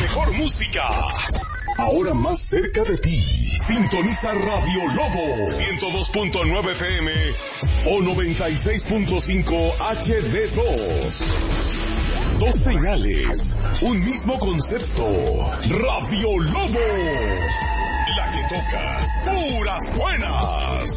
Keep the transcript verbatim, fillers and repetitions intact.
mejor música. Ahora más cerca de ti. Sintoniza Radio Lobo ciento dos punto nueve F M o noventa y seis punto cinco H D dos. Dos señales, un mismo concepto. Radio Lobo, la que toca puras buenas.